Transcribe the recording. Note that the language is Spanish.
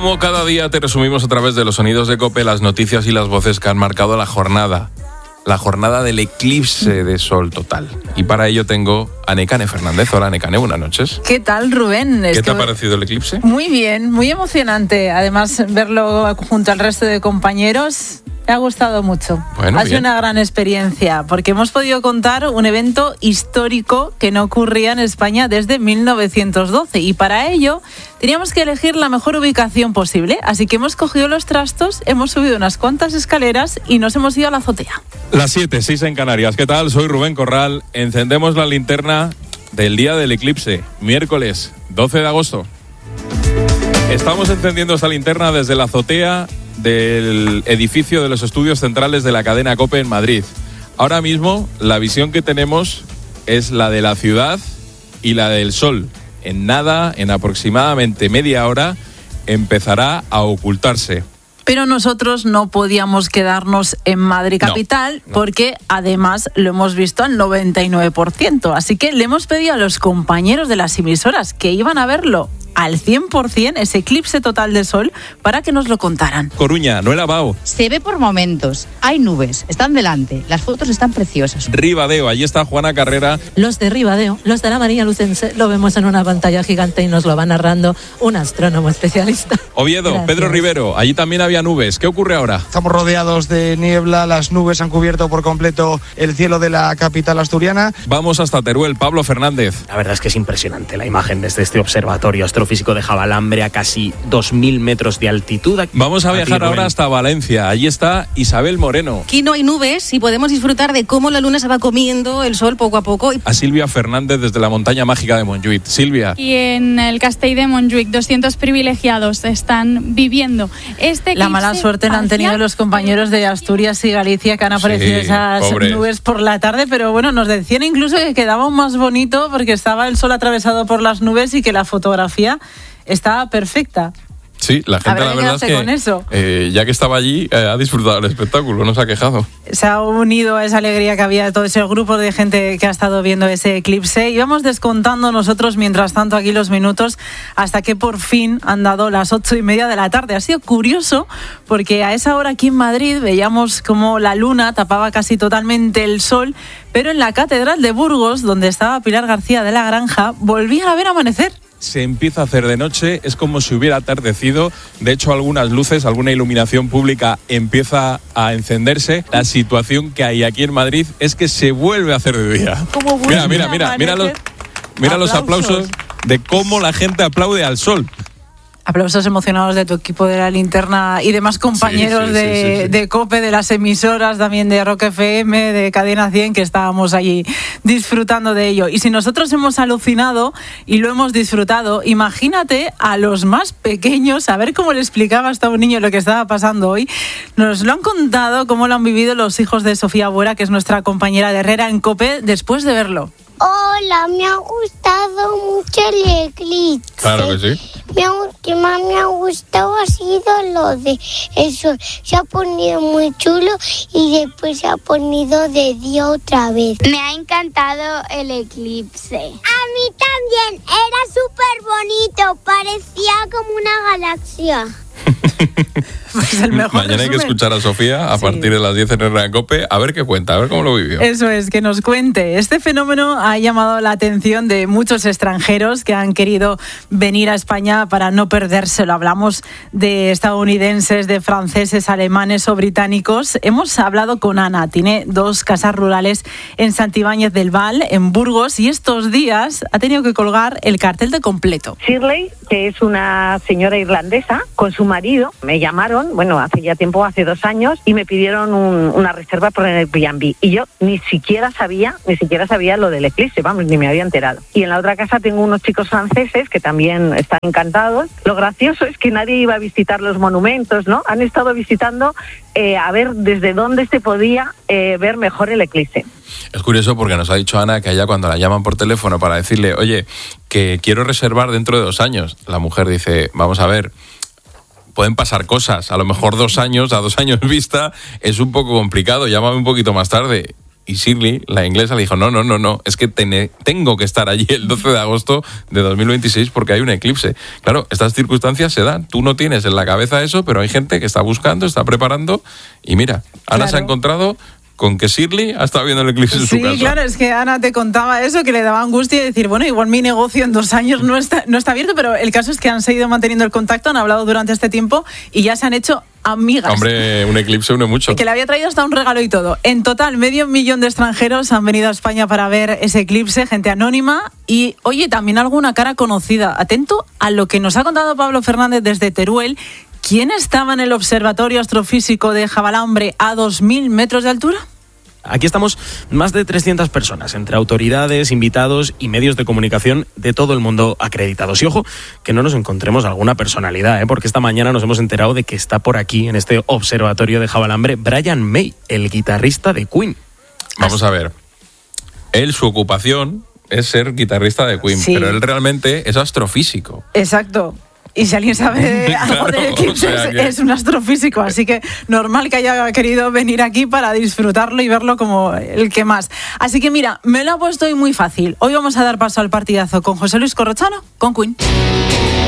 Como cada día te resumimos a través de los sonidos de COPE las noticias y las voces que han marcado la jornada del eclipse de sol total. Y para ello tengo a Nekane Fernández. Hola, Nekane, buenas noches. ¿Qué tal, Rubén? ¿Qué te ha parecido el eclipse? Muy bien, muy emocionante. Además, verlo junto al resto de compañeros me ha gustado mucho. Bueno, ha sido una gran experiencia, porque hemos podido contar un evento histórico que no ocurría en España desde 1912. Y para ello teníamos que elegir la mejor ubicación posible. Así que hemos cogido los trastos, hemos subido unas cuantas escaleras y nos hemos ido a la azotea. Las 7:06 en Canarias. ¿Qué tal? Soy Rubén Corral. Encendemos la linterna del día del eclipse, miércoles 12 de agosto. Estamos encendiendo esta linterna desde la azotea del edificio de los estudios centrales de la cadena COPE en Madrid. Ahora mismo la visión que tenemos es la de la ciudad y la del sol. En aproximadamente media hora, empezará a ocultarse. Pero nosotros no podíamos quedarnos en Madrid capital porque además lo hemos visto al 99%. Así que le hemos pedido a los compañeros de las emisoras que iban a verlo al 100%, ese eclipse total de sol, para que nos lo contaran. Coruña, Noela Bao. Se ve por momentos, hay nubes, están delante, las fotos están preciosas. Ribadeo, allí está Juana Carrera. Los de Ribadeo, los de la María Lucense, lo vemos en una pantalla gigante y nos lo va narrando un astrónomo especialista. Oviedo, gracias. Pedro Rivero, allí también había nubes. ¿Qué ocurre ahora? Estamos rodeados de niebla, las nubes han cubierto por completo el cielo de la capital asturiana. Vamos hasta Teruel, Pablo Fernández. La verdad es que es impresionante la imagen desde este observatorio astrofísico de Javalambre a casi 2.000 metros de altitud. Vamos a viajar ahora hasta Valencia. Allí está Isabel Moreno. Aquí no hay nubes y podemos disfrutar de cómo la luna se va comiendo el sol poco a poco. A Silvia Fernández desde la montaña mágica de Montjuïc. Silvia. Y en el Castell de Montjuïc, 200 privilegiados están viviendo la mala suerte la han tenido los compañeros de Asturias y Galicia, que han aparecido esas nubes por la tarde, pero bueno, nos decían incluso que quedaba aún más bonito porque estaba el sol atravesado por las nubes y que la fotografía estaba perfecta. Sí, la gente la verdad es que con eso. Ya que estaba allí ha disfrutado del espectáculo, no se ha quejado. Se ha unido a esa alegría que había todo ese grupo de gente que ha estado viendo ese eclipse. Íbamos descontando nosotros mientras tanto aquí los minutos hasta que por fin han dado las 8:30 de la tarde. Ha sido curioso porque a esa hora aquí en Madrid veíamos como la luna tapaba casi totalmente el sol, pero en la Catedral de Burgos, donde estaba Pilar García de la Granja, volvían a ver amanecer. Se empieza a hacer de noche, es como si hubiera atardecido. De hecho, algunas luces, alguna iluminación pública empieza a encenderse. La situación que hay aquí en Madrid es que se vuelve a hacer de día. Mira los aplausos de cómo la gente aplaude al sol. Aplausos emocionados de tu equipo de la linterna y demás compañeros de COPE, de las emisoras, también de Rock FM, de Cadena 100, que estábamos allí disfrutando de ello. Y si nosotros hemos alucinado y lo hemos disfrutado, imagínate a los más pequeños, a ver cómo le explicaba hasta un niño lo que estaba pasando hoy. Nos lo han contado, cómo lo han vivido los hijos de Sofía Buera, que es nuestra compañera de Herrera en COPE, después de verlo. Hola, me ha gustado mucho el eclipse. Claro que sí. Lo que más me ha gustado ha sido lo de eso. Se ha ponido muy chulo y después se ha ponido de día otra vez. Me ha encantado el eclipse. A mí también. Era súper bonito. Parecía como una galaxia. Pues el mejor Mañana hay que escuchar a Sofía a partir de las 10 en Herrera en COPE, a ver qué cuenta, a ver cómo lo vivió. Eso es, que nos cuente. Este fenómeno ha llamado la atención de muchos extranjeros que han querido venir a España para no perdérselo. Hablamos de estadounidenses, de franceses, alemanes o británicos. Hemos hablado con Ana, tiene 2 casas rurales en Santibáñez del Val, en Burgos, y estos días ha tenido que colgar el cartel de completo. Shirley, que es una señora irlandesa, con su marido, me llamaron, hace ya tiempo, hace 2 años, y me pidieron una reserva por el Airbnb. Y yo ni siquiera sabía lo del eclipse, ni me había enterado. Y en la otra casa tengo unos chicos franceses que también están encantados. Lo gracioso es que nadie iba a visitar los monumentos, ¿no? Han estado visitando a ver desde dónde se podía ver mejor el eclipse. Es curioso porque nos ha dicho Ana que allá cuando la llaman por teléfono para decirle, oye, que quiero reservar dentro de 2 años, la mujer dice, vamos a ver, pueden pasar cosas, a lo mejor 2 años, a 2 años vista, es un poco complicado, llámame un poquito más tarde. Y Shirley, la inglesa, le dijo, no, es que tengo que estar allí el 12 de agosto de 2026 porque hay un eclipse. Claro, estas circunstancias se dan. Tú no tienes en la cabeza eso, pero hay gente que está buscando, está preparando. Y mira, Ana se ha encontrado con que Shirley ha estado viendo el eclipse en su casa. Sí, claro, es que Ana te contaba eso, que le daba angustia y decir, bueno, igual mi negocio en 2 años no está abierto, pero el caso es que han seguido manteniendo el contacto, han hablado durante este tiempo y ya se han hecho amigas. Hombre, un eclipse une mucho. Que le había traído hasta un regalo y todo. En total, 500.000 de extranjeros han venido a España para ver ese eclipse, gente anónima y, oye, también alguna cara conocida. Atento a lo que nos ha contado Pablo Fernández desde Teruel. ¿Quién estaba en el Observatorio Astrofísico de Javalambre a 2.000 metros de altura? Aquí estamos más de 300 personas, entre autoridades, invitados y medios de comunicación de todo el mundo acreditados. Y ojo, que no nos encontremos alguna personalidad, porque esta mañana nos hemos enterado de que está por aquí, en este observatorio de Javalambre, Brian May, el guitarrista de Queen. Vamos a ver. Él, su ocupación es ser guitarrista de Queen, sí, pero él realmente es astrofísico. Exacto. Y si alguien sabe algo de eclipses, es un astrofísico, así que normal que haya querido venir aquí para disfrutarlo y verlo como el que más. Así que mira, me lo ha puesto hoy muy fácil. Hoy vamos a dar paso al partidazo con José Luis Corrochano, con Queen.